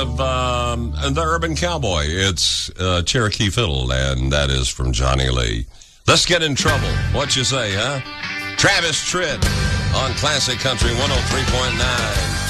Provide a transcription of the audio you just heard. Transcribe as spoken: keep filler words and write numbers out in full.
Of um, the Urban Cowboy. It's uh, Cherokee Fiddle, and that is from Johnny Lee. Let's get in trouble. What you say, huh? Travis Tritt on Classic Country one oh three point nine.